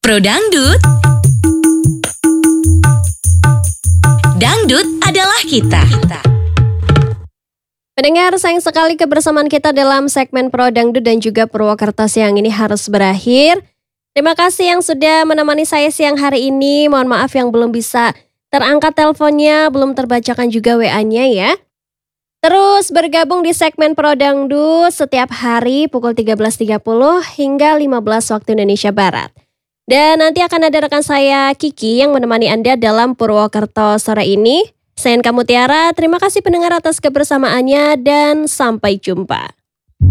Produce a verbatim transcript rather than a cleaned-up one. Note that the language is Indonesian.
Pro Dangdut. Dangdut adalah kita. Pendengar, sayang sekali kebersamaan kita dalam segmen Pro Dangdut dan juga Purwokerto siang ini harus berakhir. Terima kasih yang sudah menemani saya siang hari ini. Mohon maaf yang belum bisa terangkat teleponnya, belum terbacakan juga W A-nya ya. Terus bergabung di segmen Pro Dangdut setiap hari pukul tiga belas tiga puluh hingga lima belas waktu Indonesia Barat. Dan nanti akan ada rekan saya Kiki yang menemani Anda dalam Purwokerto sore ini. Saya Inka Mutiara, terima kasih pendengar atas kebersamaannya dan sampai jumpa.